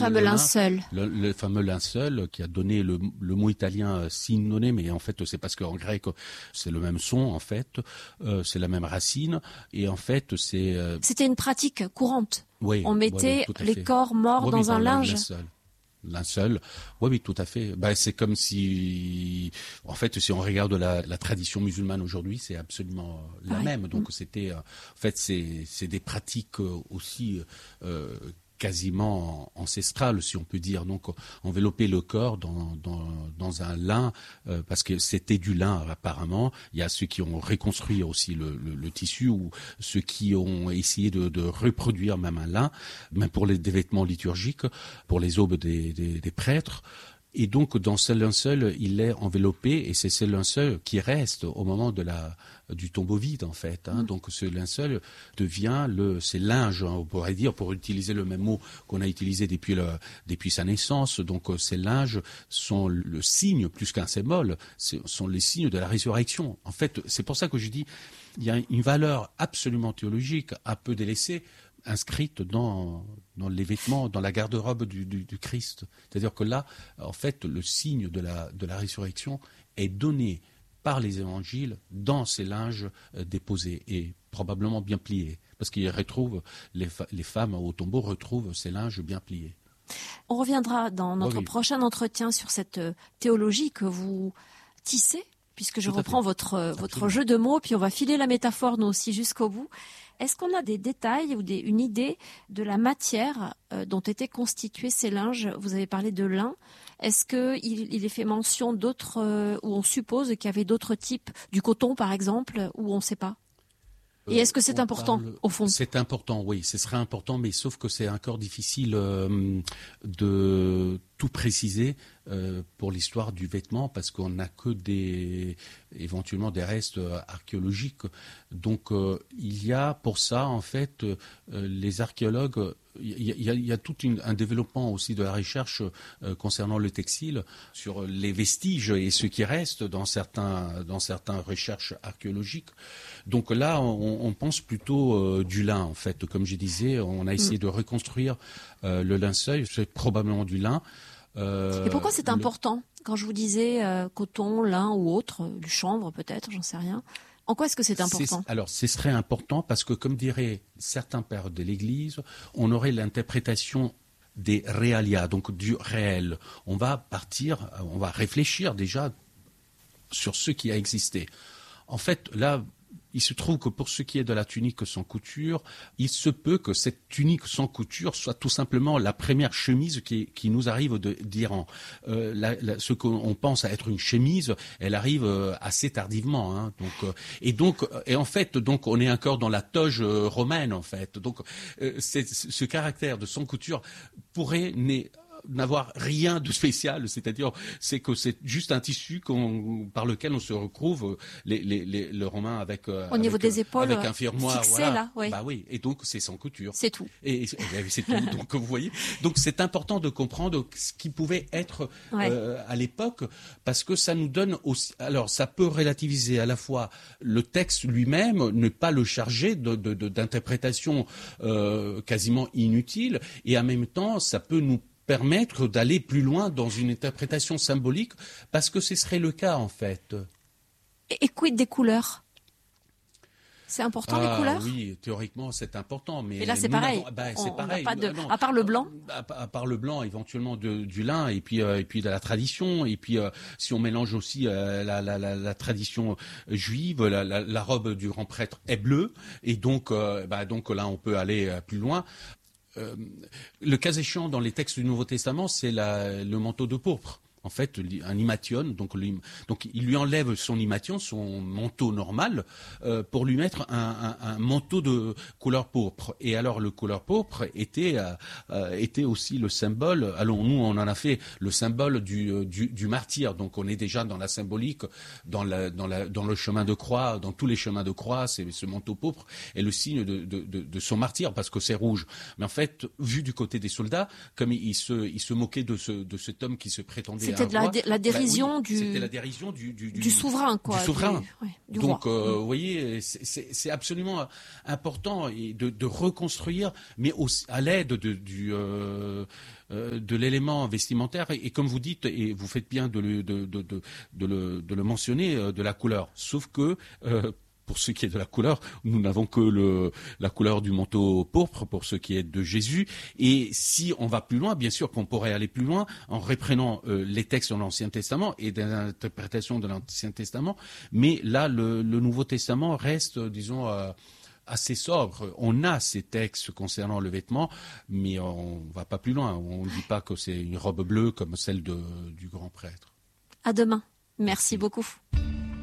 fameux linceul. Le fameux linceul qui a donné le mot italien sinone, mais en fait c'est parce qu'en grec c'est le même son en fait, c'est la même racine et en fait c'est. C'était une pratique courante. Oui, on mettait les corps morts dans un linge. Linceul, oui, tout à fait. C'est comme si, en fait, si on regarde la tradition musulmane aujourd'hui, c'est absolument la même. Donc c'était, en fait, c'est des pratiques aussi quasiment ancestrales, si on peut dire. Donc envelopper le corps dans un lin, parce que c'était du lin apparemment. Il y a ceux qui ont reconstruit aussi le tissu, ou ceux qui ont essayé de reproduire même un lin, même pour des vêtements liturgiques, pour les aubes des prêtres. Et donc, dans ce linceul, il est enveloppé, et c'est ce linceul qui reste au moment du tombeau vide, en fait. Donc, ce linceul devient ces linges, on pourrait dire, pour utiliser le même mot qu'on a utilisé depuis sa naissance. Donc, ces linges sont le signe, plus qu'un symbole, sont les signes de la résurrection. En fait, c'est pour ça que je dis, il y a une valeur absolument théologique, un peu délaissée, inscrite dans les vêtements, dans la garde-robe du Christ. C'est-à-dire que là, en fait, le signe de la résurrection est donné par les évangiles dans ces linges déposés et probablement bien pliés. Parce qu'ils retrouvent, les femmes au tombeau retrouvent ces linges bien pliés. On reviendra dans notre prochain entretien sur cette théologie que vous tissez, puisque je reprends votre jeu de mots, puis on va filer la métaphore nous aussi jusqu'au bout. Est-ce qu'on a des détails ou une idée de la matière dont étaient constitués ces linges? Vous avez parlé de lin. Est-ce qu'il est fait mention d'autres, où on suppose qu'il y avait d'autres types, du coton par exemple, ou on ne sait pas? Et est-ce que c'est important, au fond? C'est important, oui, ce serait important, mais sauf que c'est encore difficile de tout préciser pour l'histoire du vêtement, parce qu'on n'a que éventuellement des restes archéologiques. Donc il y a pour ça, en fait, les archéologues, il y a tout un développement aussi de la recherche concernant le textile, sur les vestiges et ce qui reste dans certaines recherches archéologiques. Donc là, on pense plutôt du lin, en fait. Comme je disais, on a essayé de reconstruire le linceul, c'est probablement du lin. Et pourquoi c'est important? Quand je vous disais coton, lin ou autre, du chanvre peut-être, j'en sais rien. En quoi est-ce que c'est important? Alors, ce serait important parce que, comme diraient certains pères de l'Église, on aurait l'interprétation des realia, donc du réel. On va réfléchir déjà sur ce qui a existé. En fait, là, il se trouve que pour ce qui est de la tunique sans couture, il se peut que cette tunique sans couture soit tout simplement la première chemise qui nous arrive d'Iran. Ce qu'on pense à être une chemise, elle arrive assez tardivement. Et en fait, on est encore dans la toge romaine, en fait. Donc, ce caractère de sans couture pourrait n'avoir rien de spécial, c'est-à-dire c'est que c'est juste un tissu par lequel on se retrouve le Romain avec au niveau des épaules, avec un fermoir, fixé, là, oui. Bah oui, et donc c'est sans couture. C'est tout. Et c'est tout. Donc vous voyez, donc c'est important de comprendre ce qui pouvait être à l'époque, parce que ça nous donne aussi. Alors ça peut relativiser à la fois le texte lui-même, ne pas le charger d'interprétations quasiment inutiles, et en même temps ça peut nous permettre d'aller plus loin dans une interprétation symbolique, parce que ce serait le cas en fait. Et quid des couleurs? C'est important, les couleurs? Oui, théoriquement c'est important, mais et là c'est pareil. C'est pareil. À part le blanc. À part le blanc, éventuellement du lin, et puis de la tradition, et puis si on mélange aussi la tradition juive, la robe du grand prêtre est bleue, et donc là on peut aller plus loin. Le cas échéant, dans les textes du Nouveau Testament, c'est le manteau de pourpre. En fait, un himation, donc il lui enlève son himation, son manteau normal, pour lui mettre un manteau de couleur pourpre. Et alors, le couleur pourpre était aussi le symbole. Alors nous, on en a fait le symbole du martyr. Donc on est déjà dans la symbolique, dans le chemin de croix, dans tous les chemins de croix. C'est ce manteau pourpre est le signe de son martyr, parce que c'est rouge. Mais en fait, vu du côté des soldats, comme ils se moquaient de cet homme qui se prétendait C'était la dérision C'était la dérision du souverain, quoi. Du souverain. Du Donc, roi. vous voyez, c'est absolument important de reconstruire, mais aussi à l'aide de l'élément vestimentaire et comme vous dites, et vous faites bien de le mentionner, de la couleur. Sauf que pour ce qui est de la couleur, nous n'avons que la couleur du manteau pourpre pour ce qui est de Jésus. Et si on va plus loin, bien sûr qu'on pourrait aller plus loin en reprenant les textes de l'Ancien Testament et des interprétations de l'Ancien Testament. Mais là, le Nouveau Testament reste, disons, assez sobre. On a ces textes concernant le vêtement, mais on va pas plus loin. On ne dit pas que c'est une robe bleue comme celle du grand prêtre. À demain. Merci beaucoup.